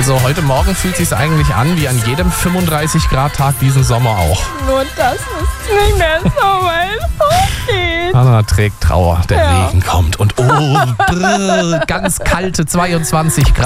Also heute Morgen fühlt es sich eigentlich an wie an jedem 35-Grad-Tag diesen Sommer auch. Nur das ist nicht mehr so weit hochgeht. Anna trägt Trauer, der Regen kommt und ganz kalte 22 Grad.